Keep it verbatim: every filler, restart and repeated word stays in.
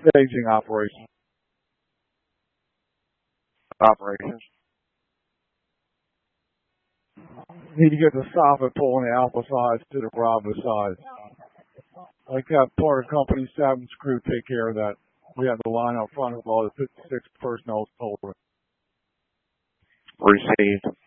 Staging operations. Operations. Need to get the soffit pulling the alpha sides to the Bravo sides. Like that part of company seven's crew take care of that. We have the line up front of all the fifty-six personnel over. Received.